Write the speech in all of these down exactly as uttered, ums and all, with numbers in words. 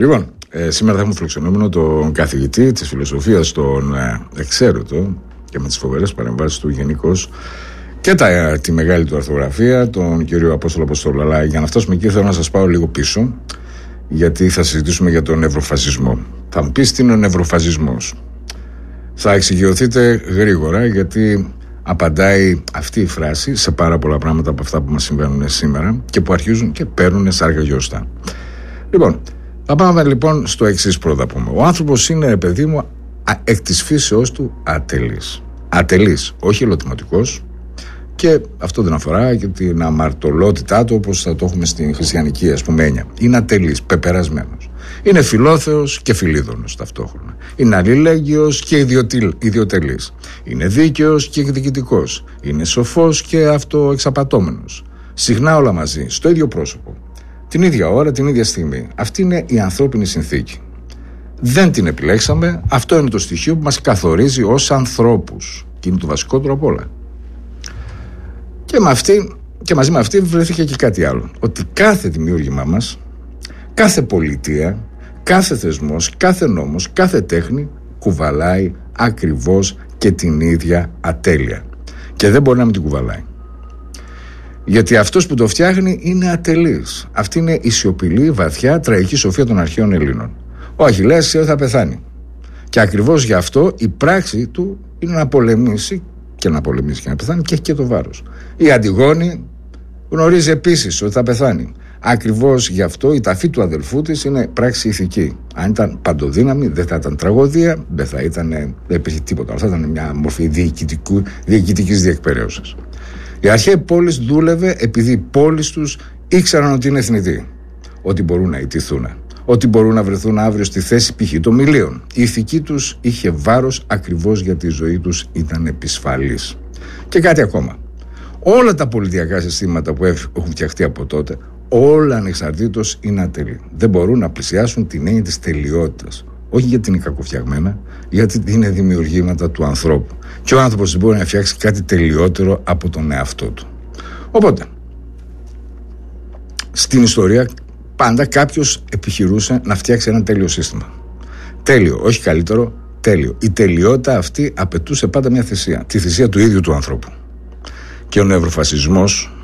Λοιπόν, ε, σήμερα θα έχουμε φιλοξενούμενο τον καθηγητή της φιλοσοφίας, τον ε, εξαίρετο και με τις φοβερές παρεμβάσεις του γενικώς και τα, τη μεγάλη του αρθογραφία, τον κύριο Απόστολο Αποστόλου. Αλλά για να φτάσουμε εκεί θέλω να σας πάω λίγο πίσω, γιατί θα συζητήσουμε για τον νευροφασισμό. Θα μου πεις τι είναι ο νευροφασισμός. Θα εξηγειωθείτε γρήγορα, γιατί απαντάει αυτή η φράση σε πάρα πολλά πράγματα από αυτά που μας συμβαίνουν σήμερα και που αρχίζουν και παίρνουν σάρκα γιώστα. Λοιπόν, θα πάμε λοιπόν στο εξής πρώτα πούμε. Ο άνθρωπος είναι, ρε παιδί μου, εκ της φύσεώς του ατελής. Ατελής, όχι ελωτηματικός, και αυτό δεν αφορά και την αμαρτωλότητά του όπως θα το έχουμε στην χριστιανική, ας πούμε, έννοια. Είναι ατελής, πεπερασμένος. Είναι φιλόθεος και φιλίδωνος ταυτόχρονα. Είναι αλληλέγγυος και ιδιοτελής. Είναι δίκαιος και εκδικητικός. Είναι σοφός και αυτοεξαπατώμενος. Συχνά όλα μαζί, στο ίδιο πρόσωπο. Την ίδια ώρα, την ίδια στιγμή. Αυτή είναι η ανθρώπινη συνθήκη. Δεν την επιλέξαμε. Αυτό είναι το στοιχείο που μας καθορίζει ως ανθρώπους. Και είναι το βασικότερο από όλα. Και, με αυτή, και μαζί με αυτή βρέθηκε και κάτι άλλο. Ότι κάθε δημιούργημά μας, κάθε πολιτεία, κάθε θεσμός, κάθε νόμος, κάθε τέχνη κουβαλάει ακριβώς και την ίδια ατέλεια. Και δεν μπορεί να μην την κουβαλάει. Γιατί αυτός που το φτιάχνει είναι ατελής. Αυτή είναι η σιωπηλή, βαθιά, τραγική σοφία των αρχαίων Ελλήνων. Ο Αχιλλέας θα πεθάνει. Και ακριβώς γι' αυτό η πράξη του είναι να πολεμήσει και να πολεμήσει και να πεθάνει, και έχει και το βάρος. Η Αντιγόνη γνωρίζει επίσης ότι θα πεθάνει. Ακριβώς γι' αυτό η ταφή του αδελφού της είναι πράξη ηθική. Αν ήταν παντοδύναμη, δεν θα ήταν τραγωδία, δεν θα ήταν, δεν υπήρχε τίποτα. Θα ήταν μια μορφή διοικητικής διεκπαιρέωσης. Η αρχαία πόλης δούλευε επειδή οι πόλεις τους ήξεραν ότι είναι θνητοί, ότι μπορούν να ιτηθούν, ότι μπορούν να βρεθούν αύριο στη θέση π.χ. των μιλίων. Η ηθική τους είχε βάρος ακριβώς γιατί η ζωή τους ήταν επισφαλής. Και κάτι ακόμα. Όλα τα πολιτιακά συστήματα που έχουν φτιαχτεί από τότε, όλα ανεξαρτήτως είναι ατελή. Δεν μπορούν να πλησιάσουν την έννοια της τελειότητας. Όχι γιατί είναι κακοφτιαγμένα, γιατί είναι δημιουργήματα του ανθρώπου. Και ο άνθρωπος δεν μπορεί να φτιάξει κάτι τελειότερο από τον εαυτό του. Οπότε, στην ιστορία πάντα κάποιος επιχειρούσε να φτιάξει ένα τέλειο σύστημα. Τέλειο, όχι καλύτερο, τέλειο. Η τελειότητα αυτή απαιτούσε πάντα μια θυσία. Τη θυσία του ίδιου του ανθρώπου. Και ο νευροφασισμός,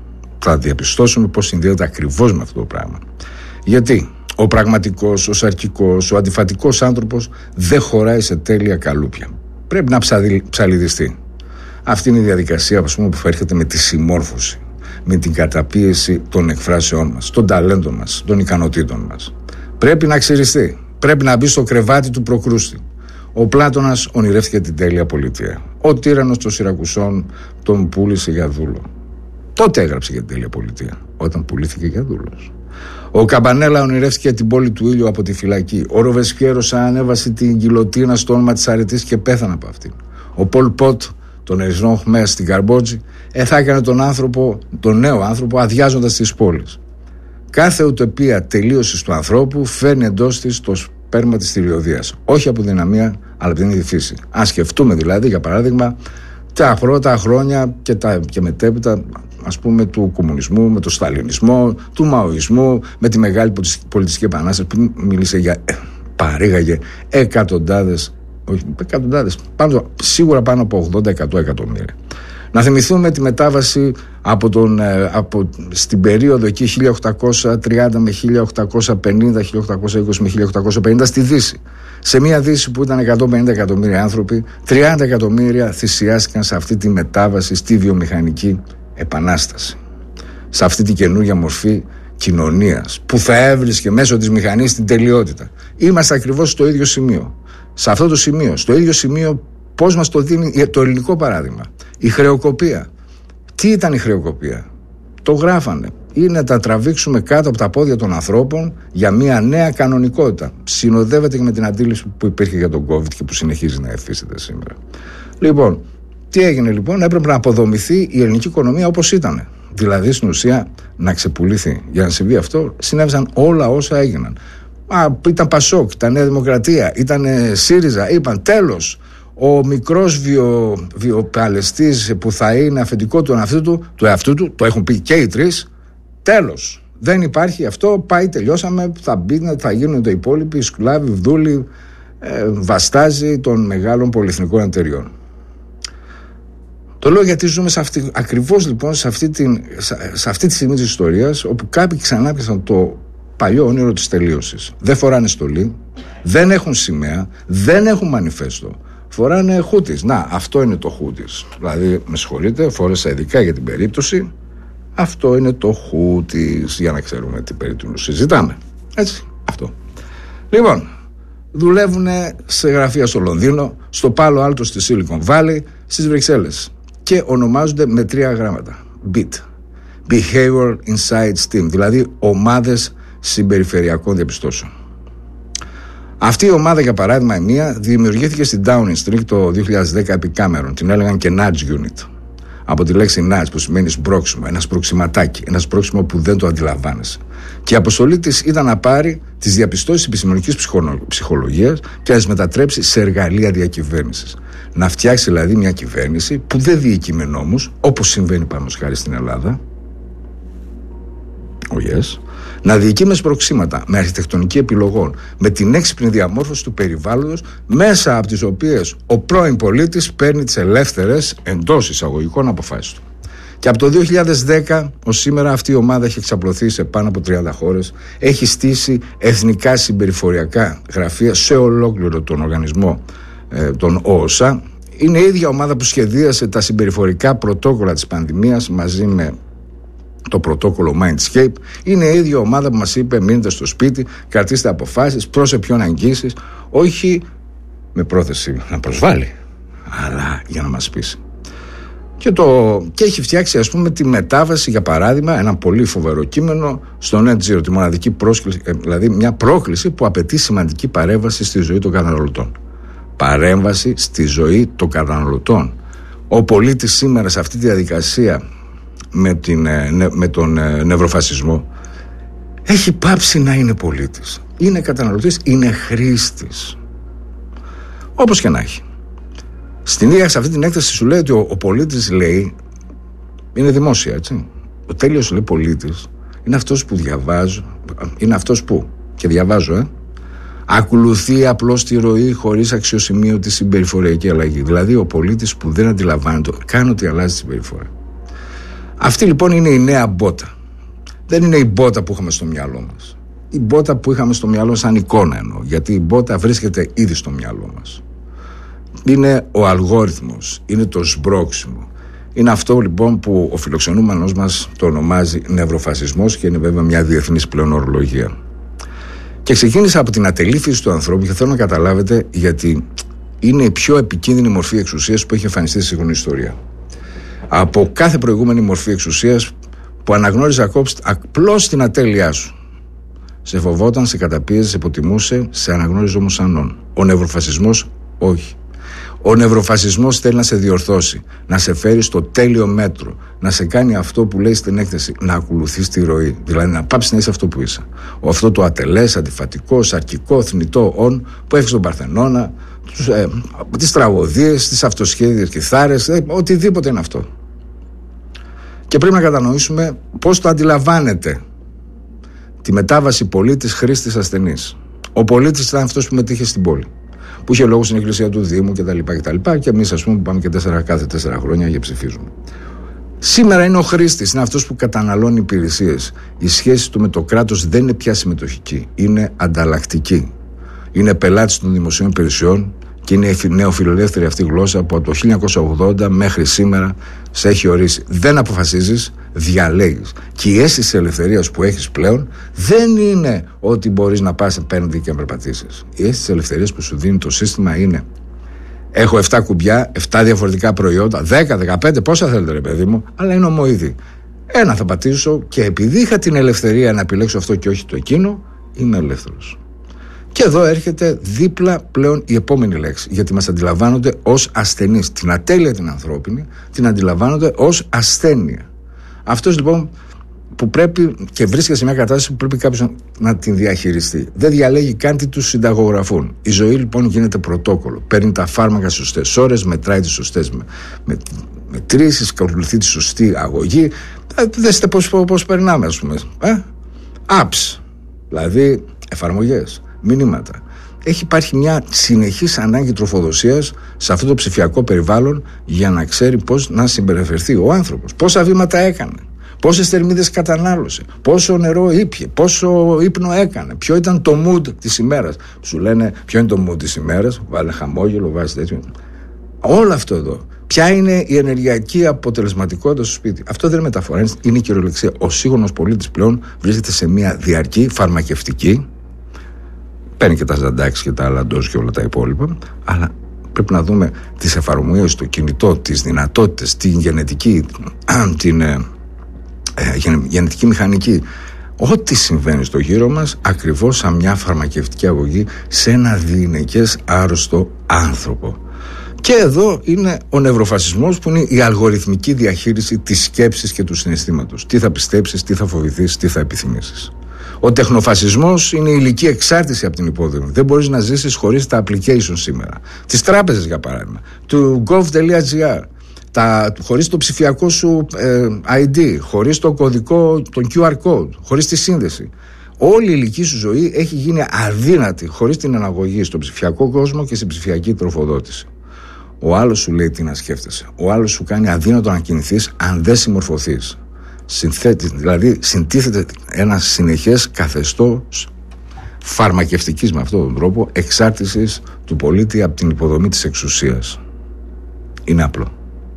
θα διαπιστώσουμε πώς συνδέεται ακριβώς με αυτό το πράγμα. Γιατί ο πραγματικός, ο σαρκικός, ο αντιφατικός άνθρωπος δεν χωράει σε τέλεια καλούπια. Πρέπει να ψαλιδιστεί. Αυτή είναι η διαδικασία, ας πούμε, που έρχεται με τη συμμόρφωση, με την καταπίεση των εκφράσεών μας, των ταλέντων μας, των ικανοτήτων μας. Πρέπει να ξυριστεί. Πρέπει να μπει στο κρεβάτι του Προκρούστη. Ο Πλάτωνας ονειρεύτηκε την τέλεια πολιτεία. Ο τύραννος των Σιρακουσών τον πούλησε για δούλο. Τότε έγραψε για την τέλεια πολιτεία, όταν πουλήθηκε για δούλος. Ο Καμπανέλα ονειρεύτηκε την πόλη του ήλιου από τη φυλακή. Ο Ροβεσπιέρος ανέβασε την γιλοτίνα στο όνομα της αρετής και πέθανε από αυτήν. Ο Πολ Πότ, τον Ερυθρό Χμέρ στην Καμπότζη, ε, θα έκανε τον άνθρωπο, τον νέο άνθρωπο, αδειάζοντας τις πόλεις. Κάθε ουτοπία τελείωσης του ανθρώπου φέρνει εντός της το σπέρμα της θηριωδίας. Όχι από δυναμία, αλλά από την ίδια φύση. Αν σκεφτούμε δηλαδή, για παράδειγμα, τα πρώτα χρόνια και, τα, και μετέπειτα, ας πούμε, του κομμουνισμού, με τον σταλινισμό, του μαοϊσμού, με τη μεγάλη πολιτιστική επανάσταση που μίλησε για, ε, παρήγαγε εκατοντάδες, όχι εκατοντάδες, πάνω, σίγουρα πάνω από ογδόντα με εκατό εκατομμύρια. Να θυμηθούμε τη μετάβαση από τον, από, στην περίοδο εκεί χίλια οκτακόσια τριάντα με χίλια οκτακόσια πενήντα, χίλια οκτακόσια είκοσι με χίλια οκτακόσια πενήντα στη Δύση. Σε μια Δύση που ήταν εκατόν πενήντα εκατομμύρια άνθρωποι, τριάντα εκατομμύρια θυσιάστηκαν σε αυτή τη μετάβαση στη βιομηχανική επανάσταση. Σε αυτή τη καινούργια μορφή κοινωνίας που θα έβρισκε μέσω της μηχανής την τελειότητα. Είμαστε ακριβώς στο ίδιο σημείο. Σε αυτό το σημείο, στο ίδιο σημείο, πώς μας το δίνει το ελληνικό παράδειγμα. Η χρεοκοπία. Τι ήταν η χρεοκοπία? Το γράφανε. Είναι να τα τραβήξουμε κάτω από τα πόδια των ανθρώπων για μια νέα κανονικότητα. Συνοδεύεται και με την αντίληψη που υπήρχε για τον COVID και που συνεχίζει να εφίσταται σήμερα. Λοιπόν, τι έγινε λοιπόν? Έπρεπε να αποδομηθεί η ελληνική οικονομία όπως ήταν. Δηλαδή στην ουσία να ξεπουλήθει. Για να συμβεί αυτό, συνέβησαν όλα όσα έγιναν. Α, ήταν Πασόκ, ήταν Νέα Δημοκρατία, ήταν ΣΥΡΙΖΑ. Είπαν τέλος. Ο μικρός βιο, βιοπαλαιστής που θα είναι αφεντικό του εαυτού του, του εαυτού του, το έχουν πει και οι τρεις, τέλος. Δεν υπάρχει αυτό, πάει, τελειώσαμε, θα, μπει, θα γίνουν το υπόλοιποι σκλάβοι, βδούλοι, ε, βαστάζοι των μεγάλων πολυεθνικών εταιριών. Το λέω γιατί ζούμε σε αυτή, ακριβώς λοιπόν σε αυτή, την, σε αυτή τη στιγμή της ιστορίας, όπου κάποιοι ξανά πιάσαν το παλιό όνειρο της τελείωσης. Δεν φοράνε στολή, δεν έχουν σημαία, δεν έχουν μανιφέστο. Φοράνε χούτις. Να, αυτό είναι το χούτις. Δηλαδή, με συγχωρείτε, φόρεσα ειδικά για την περίπτωση. Αυτό είναι το χούτις, για να ξέρουμε τι περίπτωση συζητάμε. Έτσι, αυτό. Λοιπόν, δουλεύουν σε γραφεία στο Λονδίνο, στο Πάλο Άλτο στη Silicon Valley, στις Βρυξέλλες και ονομάζονται με τρία γράμματα. μπι άι τι. Behavior Insights Team, δηλαδή ομάδες συμπεριφερειακών διαπιστώσεων. Αυτή η ομάδα, για παράδειγμα, η μία δημιουργήθηκε στην Downing Street το δύο χιλιάδες δέκα επί Cameron. Την έλεγαν και Nudge Unit. Από τη λέξη nudge που σημαίνει σπρώξιμο, ένα σπρωξιματάκι, ένα σπρώξιμο που δεν το αντιλαμβάνεσαι. Και η αποστολή της ήταν να πάρει τις διαπιστώσεις επιστημονικής ψυχολογίας και να τις μετατρέψει σε εργαλεία διακυβέρνησης. Να φτιάξει δηλαδή μια κυβέρνηση που δεν διοικεί με νόμους, όπως συμβαίνει παραδείγματος χάρη στην Ελλάδα. Oh yes. Να διοικεί με σπρωξίματα, με αρχιτεκτονική επιλογών, με την έξυπνη διαμόρφωση του περιβάλλοντος, μέσα από τις οποίες ο πρώην πολίτης παίρνει τις ελεύθερες εντός εισαγωγικών αποφάσεις του. Και από το δύο χιλιάδες δέκα ως σήμερα αυτή η ομάδα έχει εξαπλωθεί σε πάνω από τριάντα χώρες, έχει στήσει εθνικά συμπεριφοριακά γραφεία σε ολόκληρο τον οργανισμό, ε, τον ΟΟΣΑ. Είναι η ίδια ομάδα που σχεδίασε τα συμπεριφορικά πρωτόκολλα της πανδημίας μαζί με το πρωτόκολλο Mindscape. Είναι η ίδια ομάδα που μας είπε μείνετε στο σπίτι, κρατήστε αποφάσεις, προς ποιον αγγίσεις, όχι με πρόθεση να προσβάλλει, αλλά για να μας πείσει. Και, το, και έχει φτιάξει, ας πούμε, τη μετάβαση, για παράδειγμα, ένα πολύ φοβερό κείμενο στο Net Zero, τη μοναδική πρόσκληση, δηλαδή μια πρόκληση που απαιτεί σημαντική παρέμβαση στη ζωή των καταναλωτών. Παρέμβαση στη ζωή των καταναλωτών. Ο πολίτης σήμερα σε αυτή τη διαδικασία με, την, με τον νευροφασισμό έχει πάψει να είναι πολίτης. Είναι καταναλωτής, είναι χρήστης. Όπως και να έχει. Στην ίδια σε αυτή την έκθεση σου λέει ότι ο, ο πολίτης, λέει, είναι δημόσια, έτσι. Ο τέλειος, λέει, πολίτης είναι αυτός που διαβάζω, είναι αυτός που, και διαβάζω, ε, ακολουθεί απλώς τη ροή χωρίς αξιοσημείωτη συμπεριφοριακή αλλαγή. Δηλαδή ο πολίτης που δεν αντιλαμβάνεται καν ότι αλλάζει τη συμπεριφορά. Αυτή λοιπόν είναι η νέα μπότα. Δεν είναι η μπότα που είχαμε στο μυαλό μας. Η μπότα που είχαμε στο μυαλό σαν εικόνα εννοώ, γιατί η μπότα βρίσκεται ήδη στο μυαλό μας. Είναι ο αλγόριθμος, είναι το σμπρόξιμο. Είναι αυτό λοιπόν που ο φιλοξενούμενος μας το ονομάζει νευροφασισμός και είναι βέβαια μια διεθνής πλέον ορολογία. Και ξεκίνησα από την ατελή φύση του ανθρώπου και θέλω να καταλάβετε γιατί είναι η πιο επικίνδυνη μορφή εξουσίας που έχει εμφανιστεί στη σύγχρονη ιστορία. Από κάθε προηγούμενη μορφή εξουσίας που αναγνώριζε απλώς την ατέλειά σου. Σε φοβόταν, σε καταπίεζε, σε υποτιμούσε, σε αναγνώριζε όμως ανών. Ο νευροφασισμός όχι. Ο νευροφασισμός θέλει να σε διορθώσει, να σε φέρει στο τέλειο μέτρο, να σε κάνει αυτό που λέει στην έκθεση, να ακολουθείς τη ροή, δηλαδή να πάψεις να είσαι αυτό που είσαι. Ο αυτό το ατελές, αντιφατικό, σαρκικό, θνητό όν που έχει στον Παρθενώνα, τους, ε, τις τραγωδίες, τις αυτοσχέδιες κιθάρες, ε, οτιδήποτε είναι αυτό. Και πρέπει να κατανοήσουμε πώς το αντιλαμβάνεται τη μετάβαση πολίτης χρήστης ασθενής. Ο πολίτης ήταν αυτός που μετήχε στην πόλη, που είχε λόγο στην εκκλησία του Δήμου κτλ. κτλ. Και εμείς, ας πούμε, που πάμε και τέσσερα, κάθε τέσσερα χρόνια για ψηφίζουμε. Σήμερα είναι ο χρήστης, είναι αυτός που καταναλώνει υπηρεσίες. Η σχέση του με το κράτος δεν είναι πια συμμετοχική, είναι ανταλλακτική. Είναι πελάτης των δημοσίων υπηρεσιών και είναι η νεοφιλελεύθερη αυτή γλώσσα που από το χίλια εννιακόσια ογδόντα μέχρι σήμερα σε έχει ορίσει. Δεν αποφασίζεις, διαλέγεις. Και η αίσθηση της ελευθερίας που έχεις πλέον δεν είναι ότι μπορείς να πας απέναντι και να περπατήσεις. Η αίσθηση της ελευθερίας που σου δίνει το σύστημα είναι: έχω επτά κουμπιά, επτά διαφορετικά προϊόντα, δέκα, δεκαπέντε, πόσα θέλετε ρε παιδί μου, αλλά είναι ομοειδή. Ένα θα πατήσω και επειδή είχα την ελευθερία να επιλέξω αυτό και όχι το εκείνο, είμαι ελεύθερος. Και εδώ έρχεται δίπλα πλέον η επόμενη λέξη, γιατί μας αντιλαμβάνονται ως ασθενείς. Την ατέλεια την ανθρώπινη την αντιλαμβάνονται ως ασθένεια. Αυτός λοιπόν που πρέπει και βρίσκεται σε μια κατάσταση που πρέπει κάποιος να την διαχειριστεί. Δεν διαλέγει καν τι τους συνταγογραφούν. Η ζωή λοιπόν γίνεται πρωτόκολλο. Παίρνει τα φάρμακα στις σωστές ώρες, μετράει τις σωστές με, με, μετρήσεις, ακολουθεί τη σωστή αγωγή. Δέστε πώς, πώς περνάμε, ας πούμε. Ε? apps, δηλαδή εφαρμογές, μηνύματα. Έχει υπάρχει μια συνεχής ανάγκη τροφοδοσίας σε αυτό το ψηφιακό περιβάλλον για να ξέρει πώς να συμπεριφερθεί ο άνθρωπος. Πόσα βήματα έκανε, πόσες θερμίδες κατανάλωσε, πόσο νερό ήπιε, πόσο ύπνο έκανε, ποιο ήταν το mood της ημέρας. Σου λένε ποιο είναι το mood της ημέρας, βάλε χαμόγελο, βάζει τέτοιο. Όλο αυτό εδώ. Ποια είναι η ενεργειακή αποτελεσματικότητα στο σπίτι. Αυτό δεν είναι μεταφορά, είναι κυριολεξία. Ο σύγχρονος πολίτης πλέον βρίσκεται σε μια διαρκή φαρμακευτική. Παίρνει και τα ζαντάξ και τα αλαντός και όλα τα υπόλοιπα, αλλά πρέπει να δούμε τις εφαρμογές στο κινητό, τις δυνατότητες, την γενετική, την ε, ε, γενετική μηχανική, ό,τι συμβαίνει στο γύρο μας, ακριβώς σαν μια φαρμακευτική αγωγή σε ένα διηνεκές άρρωστο άνθρωπο. Και εδώ είναι ο νευροφασισμός, που είναι η αλγοριθμική διαχείριση της σκέψης και του συναισθήματος. Τι θα πιστέψεις, τι θα φοβηθείς, τι θα επιθυμήσεις. Ο τεχνοφασισμός είναι η ηλική εξάρτηση από την υπόδοση. Δεν μπορείς να ζήσεις χωρίς τα application σήμερα. Τις τράπεζες, για παράδειγμα, του gov.gr, τα, χωρίς το ψηφιακό σου ε, άι ντι, χωρίς το κωδικό, τον κιου αρ code, χωρίς τη σύνδεση. Όλη η ηλική σου ζωή έχει γίνει αδύνατη χωρίς την αναγωγή στον ψηφιακό κόσμο και στην ψηφιακή τροφοδότηση. Ο άλλος σου λέει τι να σκέφτεσαι. Ο άλλος σου κάνει αδύνατο να κινηθείς αν δεν συμμορφωθείς. Συνθέτει, δηλαδή συντίθεται ένα συνεχές καθεστώς φαρμακευτικής, με αυτόν τον τρόπο, εξάρτησης του πολίτη από την υποδομή της εξουσίας. Είναι απλό.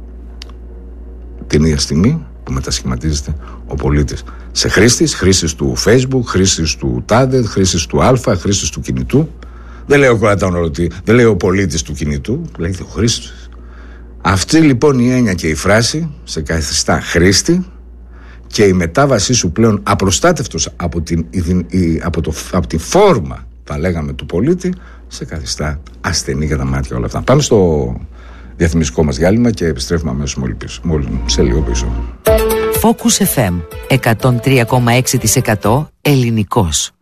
Την ίδια στιγμή που μετασχηματίζεται ο πολίτης σε χρήστης, χρήστης του Facebook, χρήστης του τάδε, χρήστης του Α, χρήστης του κινητού. Δεν λέει ο καταναλωτή, δεν λέει ο πολίτης του κινητού, λέει ο χρήστης. Αυτή λοιπόν η έννοια και η φράση σε καθιστά χρήστη, και η μετάβασή σου πλέον απροστάτευτος από την, από, το, από τη φόρμα, θα λέγαμε, του πολίτη, σε καθιστά ασθενή για τα μάτια όλα αυτά. Πάμε στο διαφημιστικό μας διάλειμμα και επιστρέφουμε αμέσως μόλις πίσω, μόλις, σε λίγο πίσω. Focus εφ εμ εκατόν τρία κόμμα έξι τοις εκατό ελληνικός.